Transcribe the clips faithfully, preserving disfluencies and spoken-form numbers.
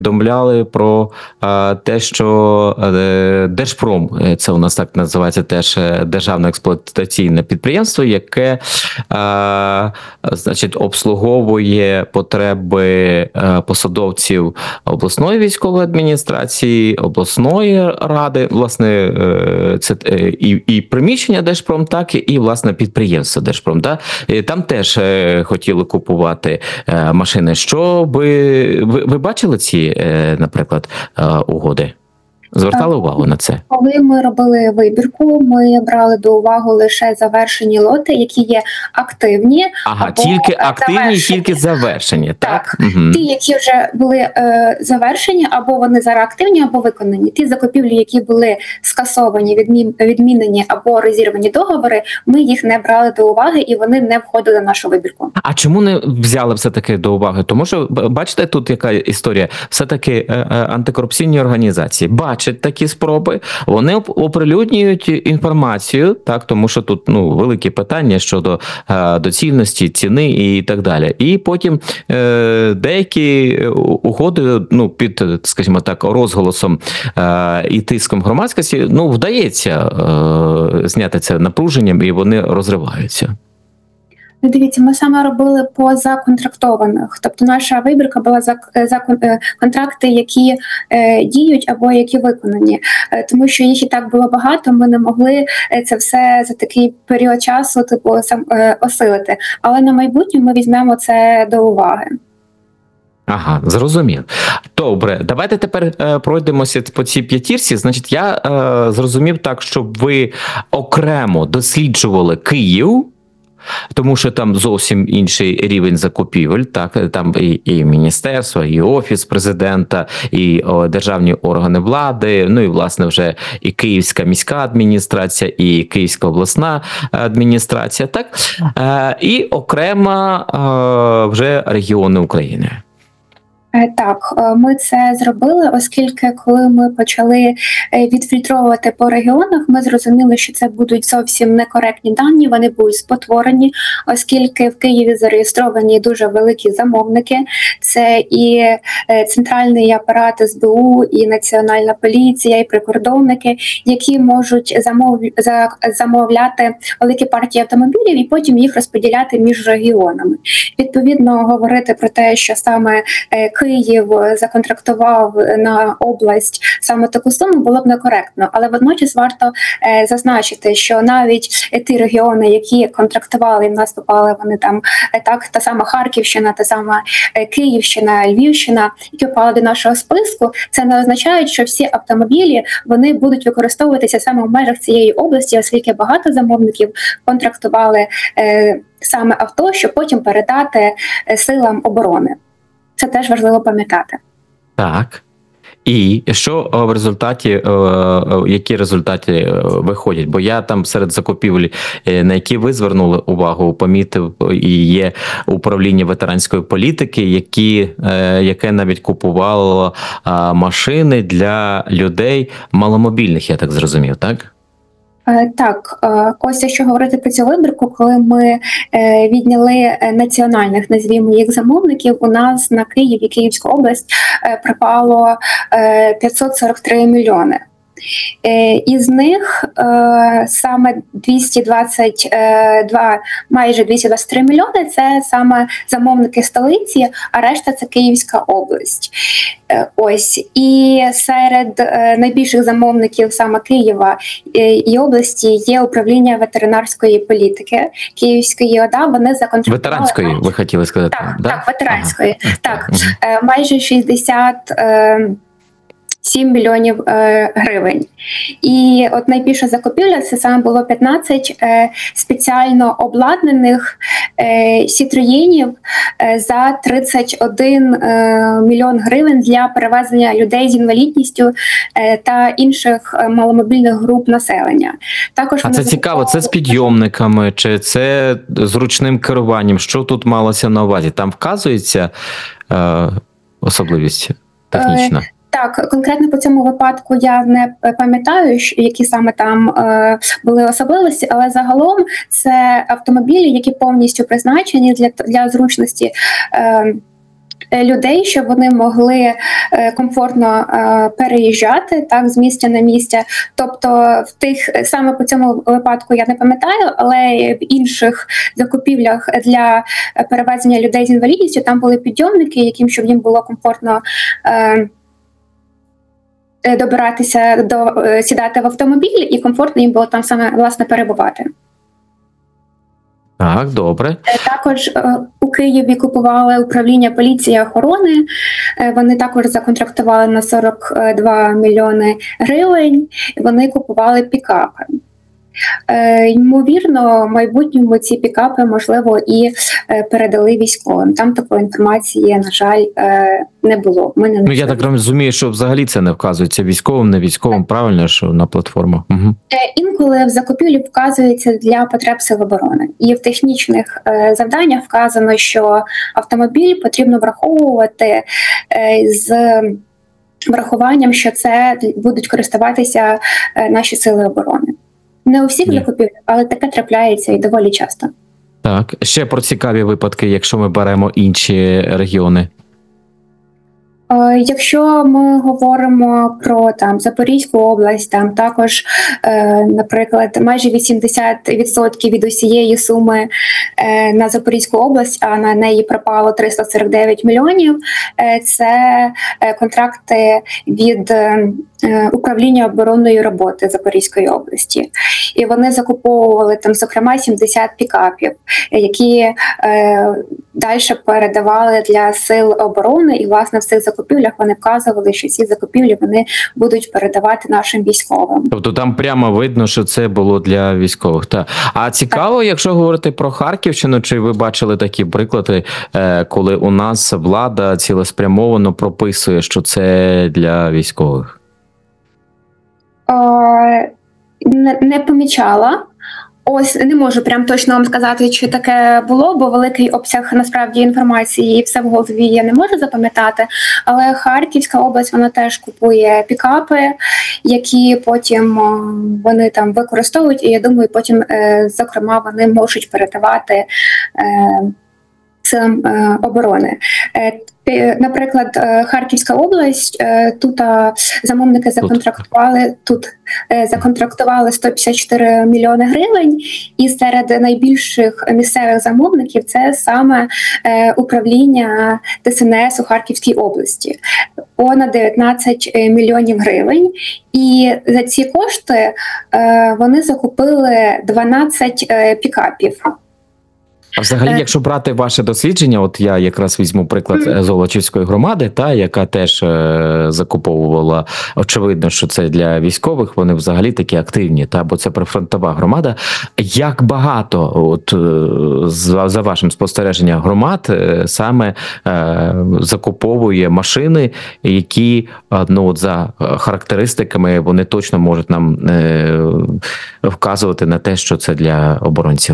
Повідомляли про е, те, що е, Держпром, е, це у нас так називається теж е, державне експлуатаційне підприємство, яке е, значить, обслуговує потреби е, посадовців обласної військової адміністрації, обласної ради, власне, е, це е, і, і приміщення Держпром, так і, власне, підприємство Держпром. Да? І там теж е, хотіли купувати е, машини. Що ви, ви, ви бачили ці, наприклад, угоди? Звертали увагу на це? Коли ми робили вибірку, ми брали до уваги лише завершені лоти, які є активні. Ага, або тільки активні, завершені. тільки завершені, так? Так, угу. Ті, які вже були е, завершені, або вони зараз активні, або виконані. Ті закупівлі, які були скасовані, відмін, відмінені або розірвані договори, ми їх не брали до уваги і вони не входили в нашу вибірку. А чому не взяли все-таки до уваги? Тому що, бачите, тут яка історія? Все-таки е, е, антикорупційні організації бачать такі спроби, вони оприлюднюють інформацію, так, тому що тут ну великі питання щодо е, доцільності, ціни і так далі. І потім е, деякі угоди, ну під, скажімо так, розголосом е, і тиском громадськості, ну вдається е, зняти це напруженням, і вони розриваються. Дивіться, ми саме робили по законтрактованих, тобто наша вибірка була за, за контракти, які е, діють або які виконані, е, тому що їх і так було багато, ми не могли це все за такий період часу типу сам е, осилити. Але на майбутнє ми візьмемо це до уваги. Ага, зрозумів. Добре, давайте тепер е, пройдемося по цій п'ятірці. Значить, я е, зрозумів так, що ви окремо досліджували Київ, тому що там зовсім інший рівень закупівель, так, там і, і міністерство, і офіс президента, і о, державні органи влади, ну і, власне, вже і Київська міська адміністрація, і Київська обласна адміністрація, так, е, і окремо е, вже регіони України. Так, ми це зробили, оскільки коли ми почали відфільтровувати по регіонах, ми зрозуміли, що це будуть зовсім некоректні дані, вони будуть спотворені, оскільки в Києві зареєстровані дуже великі замовники, це і центральний апарат ес бе у, і Національна поліція, і прикордонники, які можуть замовляти великі партії автомобілів і потім їх розподіляти між регіонами. Відповідно, говорити про те, що саме Київ законтрактував на область саме таку суму, було б некоректно. Але водночас варто е, зазначити, що навіть ті регіони, які контрактували, і в нас попали вони там, е, так, та сама Харківщина, та сама е, Київщина, Львівщина, які попали до нашого списку, це не означає, що всі автомобілі вони будуть використовуватися саме в межах цієї області, оскільки багато замовників контрактували е, саме авто, щоб потім передати е, силам оборони. Це теж важливо пам'ятати. Так. І що в результаті, які результати виходять? Бо я там серед закупівель, на які ви звернули увагу, помітив, і є управління ветеранської політики, які, яке навіть купувало машини для людей маломобільних, я так зрозумів, так? Так, ось якщо говорити про цю вибірку, коли ми відняли національних, назвімо їх, замовників, у нас на Київ і Київську область припало п'ятсот сорок три мільйони. Із них саме двісті двадцять два, майже двісті двадцять три мільйони – це саме замовники столиці, а решта – це Київська область. Ось. І серед найбільших замовників саме Києва і області є управління ветеринарської політики Київської ОДА. Вони законтрактували... Ветеранської, ви хотіли сказати? Так, да? так, ветеранської. Ага. Так, майже шістдесят сім мільйонів е, гривень. І от найбільша закупівля, це саме було п'ятнадцять е, спеціально обладнаних е, сітроїнів е, за тридцять один е, мільйон гривень для перевезення людей з інвалідністю е, та інших е, маломобільних груп населення. Також а це цікаво, це з підйомниками, чи це з ручним керуванням? Що тут малося на увазі? Там вказується е, особливість технічна? Е, Так, конкретно по цьому випадку я не пам'ятаю, які саме там е, були особливості, але загалом це автомобілі, які повністю призначені для, для зручності е, людей, щоб вони могли е, комфортно е, переїжджати так з місця на місце. Тобто, в тих саме по цьому випадку я не пам'ятаю, але в інших закупівлях для перевезення людей з інвалідністю там були підйомники, яким щоб їм було комфортно е, добиратися до е, сідати в автомобіль, і комфортно їм було там саме власне перебувати. Так, добре. Також е, у Києві купували управління поліції і охорони. Е, Вони також законтрактували на сорок два мільйони гривень. Вони купували пікапи. Е, Ймовірно, в майбутньому ці пікапи, можливо, і е, передали військовим. Там такої інформації, на жаль, е, не було. Ми не Ну, я так розумію, що взагалі це не вказується військовим, не військовим, правильно, що на платформах. Угу. Інколи в закупівлі вказується для потреб сил оборони. І в технічних е, завданнях вказано, що автомобіль потрібно враховувати е, з врахуванням, що це будуть користуватися е, наші сили оборони. Не у всіх Ні. закупівлях, але таке трапляється і доволі часто. Так, ще про цікаві випадки, якщо ми беремо інші регіони. Е, Якщо ми говоримо про там Запорізьку область, там також, е, наприклад, майже вісімдесят відсотків від усієї суми е, на Запорізьку область, а на неї пропало триста сорок дев'ять мільйонів. Е, це е, контракти від е, управління оборонної роботи Запорізької області, і вони закуповували там, зокрема, сімдесят пікапів, які е, далі передавали для сил оборони, і власне в цих закупівлях вони вказували, що ці закупівлі вони будуть передавати нашим військовим. Тобто там прямо видно, що це було для військових. Так. А цікаво, якщо говорити про Харківщину, чи ви бачили такі приклади, коли у нас влада цілеспрямовано прописує, що це для військових? О, не, не помічала. Ось не можу прям точно вам сказати, чи таке було, бо великий обсяг насправді інформації і все в голові я не можу запам'ятати. Але Харківська область, вона теж купує пікапи, які потім о, вони там використовують, і я думаю, потім, е, зокрема, вони можуть передавати е, силам е, оборони. Е, Наприклад, Харківська область, тут замовники законтрактували тут законтрактували сто п'ятдесят чотири мільйони гривень, і серед найбільших місцевих замовників це саме управління Д С Н С у Харківській області, понад дев'ятнадцять мільйонів гривень. І за ці кошти вони закупили дванадцять пікапів. А взагалі, якщо брати ваше дослідження, от я якраз візьму приклад Золочівської громади, та яка теж е, закуповувала, очевидно, що це для військових, вони взагалі такі активні, та бо це прифронтова громада. Як багато, от е, за, за вашим спостереженням, громад е, саме е, закуповує машини, які е, ну от за характеристиками вони точно можуть нам е, вказувати на те, що це для оборонців?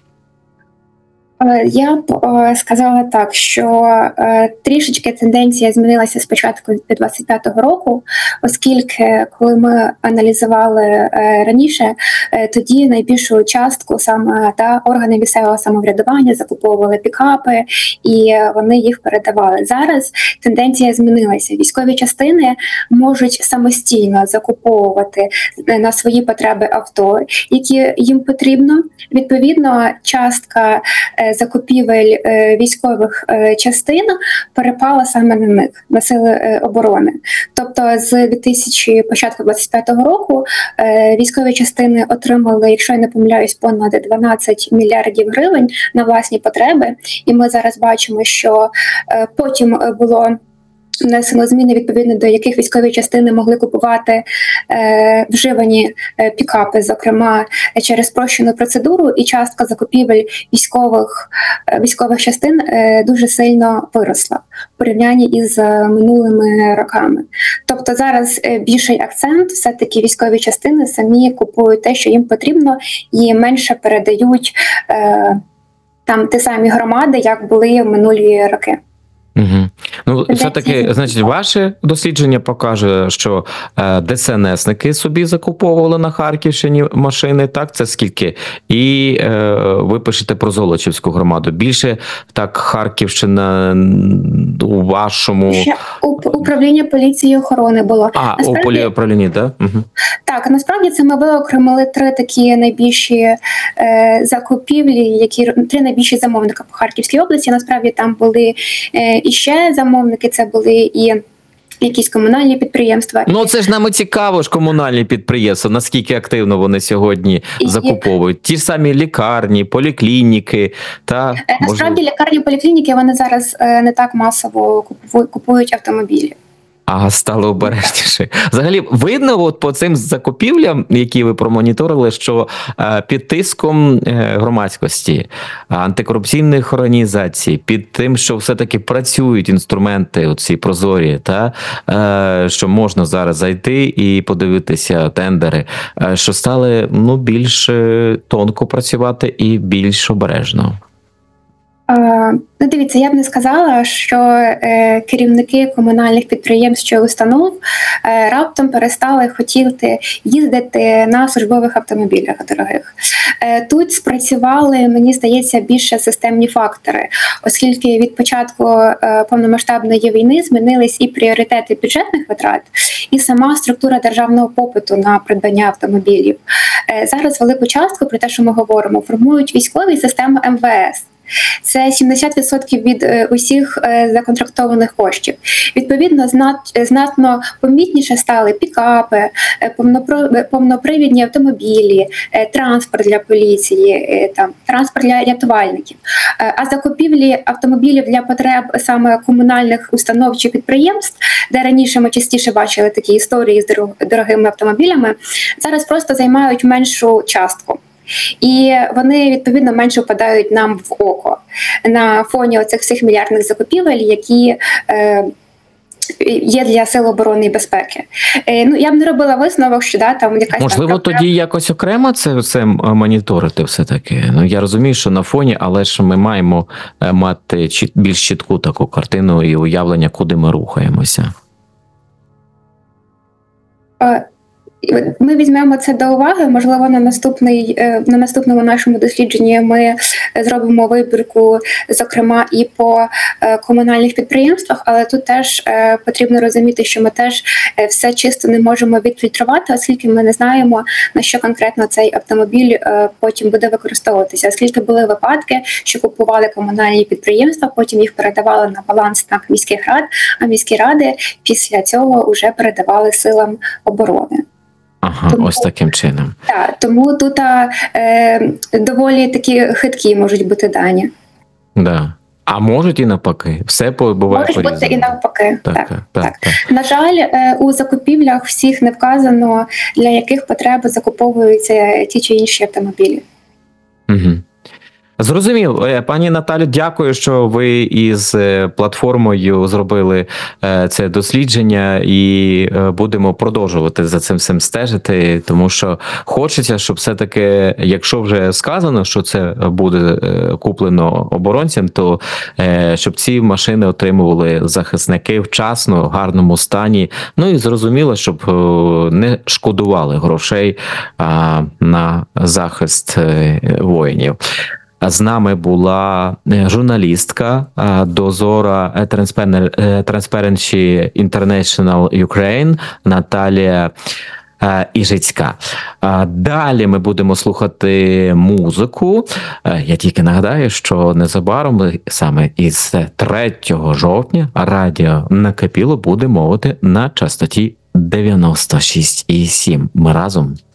Я б е, сказала так, що е, трішечки тенденція змінилася з початку двадцять п'ятого року, оскільки коли ми аналізували е, раніше, е, тоді найбільшу частку саме та органи місцевого самоврядування закуповували пікапи і вони їх передавали. Зараз тенденція змінилася. Військові частини можуть самостійно закуповувати на свої потреби авто, які їм потрібно. Відповідно, частка закупівель е, військових е, частин перепала саме на них, на сили е, оборони. Тобто з дві тисячі, початку двадцять п'ятого року е, військові частини отримали, якщо я не помиляюсь, понад дванадцять мільярдів гривень на власні потреби. І ми зараз бачимо, що е, потім було внесено зміни, відповідно до яких військові частини могли купувати е, вживані е, пікапи, зокрема через спрощену процедуру, і частка закупівель військових е, військових частин е, дуже сильно виросла в порівнянні із е, минулими роками. Тобто зараз е, більший акцент, все-таки військові частини самі купують те, що їм потрібно, і менше передають е, там ті самі громади, як були в минулі роки. Угу. Ну, Тенденції все-таки, змінюються. значить, ваше дослідження покаже, що е, ДСНСники собі закуповували на Харківщині машини, так? Це скільки? І е, ви пишете про Золочівську громаду. Більше так Харківщина м, у вашому... Ще уп- управління поліції і охорони було. А, у Насправді- поліуправлінні, так? Угу. Так, насправді це ми виокремили три такі найбільші е, закупівлі, які три найбільші замовника по Харківській області. Насправді там були е, і ще замовники, це були і якісь комунальні підприємства. Ну, це ж нам і цікаво ж комунальні підприємства, наскільки активно вони сьогодні І- закуповують. Ті ж самі лікарні, поліклініки, та Е, Насправді лікарні поліклініки вони зараз е, не так масово купують, купують автомобілі. Ага, стало обережніше. Взагалі, видно, от по цим закупівлям, які ви промоніторили, що е, під тиском е, громадськості, антикорупційних організацій, під тим, що все-таки працюють інструменти, оці прозорі, та е, що можна зараз зайти і подивитися тендери, е, що стали ну більш е, тонко працювати і більш обережно. Е, Ну, дивіться, я б не сказала, що е, керівники комунальних підприємств чи установ е, раптом перестали хотіти їздити на службових автомобілях дорогих. Е, тут спрацювали, мені здається, більше системні фактори, оскільки від початку е, повномасштабної війни змінились і пріоритети бюджетних витрат, і сама структура державного попиту на придбання автомобілів. Е, зараз велику частку, про те, що ми говоримо, формують військові системи ем ве ес. Це сімдесят відсотків від е, усіх е, законтрактованих коштів. Відповідно, знат, знатно помітніше стали пікапи, е, повнопро- повнопривідні автомобілі, е, транспорт для поліції, е, там, транспорт для рятувальників. Е, а закупівлі автомобілів для потреб саме комунальних установ чи підприємств, де раніше ми частіше бачили такі історії з дорог- дорогими автомобілями, зараз просто займають меншу частку. І вони, відповідно, менше впадають нам в око на фоні оцих всіх мільярдних закупівель, які е, є для Сил оборони і безпеки. Е, ну, я б не робила висновок, що да, там якась... Можливо, там, тоді якось окремо це, це моніторити все-таки. Ну, я розумію, що на фоні, але ж ми маємо е, мати чіт- більш чітку таку картину і уявлення, куди ми рухаємося. Е, Ми візьмемо це до уваги. Можливо, на наступний е, на наступному нашому дослідженні ми зробимо вибірку, зокрема, і по е, комунальних підприємствах. Але тут теж е, потрібно розуміти, що ми теж е, все чисто не можемо відфільтрувати, оскільки ми не знаємо, на що конкретно цей автомобіль е, потім буде використовуватися. Оскільки були випадки, що купували комунальні підприємства, потім їх передавали на баланс так міських рад, а міські ради після цього вже передавали силам оборони. Ага, Тому- ось таким чином. Так, тому тут а, е, доволі такі хиткі можуть бути дані. Да. А можуть і навпаки. Все по- буває Можуть бути по-різному. і навпаки. Так, Так, так, так, так. На жаль, е, у закупівлях всіх не вказано, для яких потреб закуповуються ті чи інші автомобілі. Угу. Зрозумів. Е, Пані Наталю, дякую, що ви із е, платформою зробили е, це дослідження, і е, будемо продовжувати за цим всім стежити, тому що хочеться, щоб все-таки, якщо вже сказано, що це буде е, куплено оборонцям, то е, щоб ці машини отримували захисники вчасно, в гарному стані, ну і зрозуміло, щоб е, не шкодували грошей а, на захист е, воїнів. З нами була е, журналістка е, дозора е, Transpar- е, Transparency International Ukraine Наталія е, Іжицька. Е, Далі ми будемо слухати музику. Е, Я тільки нагадаю, що незабаром, саме із третього жовтня, радіо «Накипіло» буде мовити на частоті дев'яносто шість і сім. Ми разом.